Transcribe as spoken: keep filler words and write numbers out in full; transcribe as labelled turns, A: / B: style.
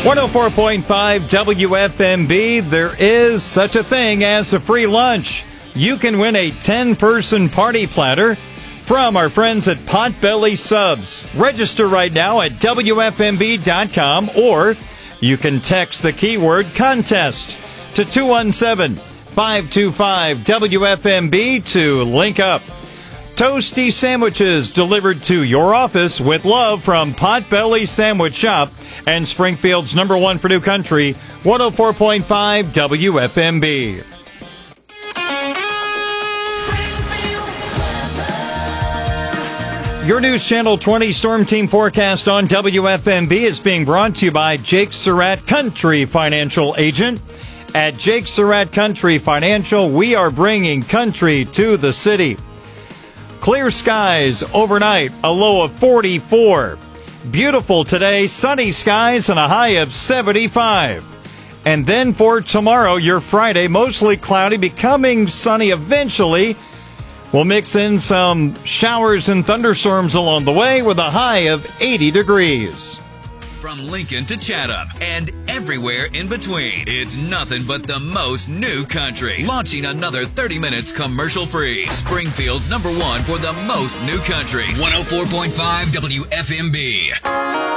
A: one oh four point five W F M B, there is such a thing as a free lunch. You can win a ten-person party platter from our friends at Potbelly Subs. Register right now at W F M B dot com, or you can text the keyword contest to two one seven, five two five, W F M B to link up. Toasty sandwiches delivered to your office with love from Potbelly Sandwich Shop and Springfield's number one for New Country, one oh four point five W F M B. Your News Channel twenty Storm Team forecast on W F M B is being brought to you by Jake Surratt Country Financial Agent. At Jake Surratt Country Financial, we are bringing country to the city. Clear skies overnight, a low of forty-four. Beautiful today, sunny skies and a high of seventy-five. And then for tomorrow, your Friday, mostly cloudy, becoming sunny eventually. We'll mix in some showers and thunderstorms along the way with a high of eighty degrees.
B: From Lincoln to Chatham and everywhere in between, it's nothing but the most new country. Launching another thirty minutes commercial free. Springfield's number one for the most new country. one oh four point five W F M B.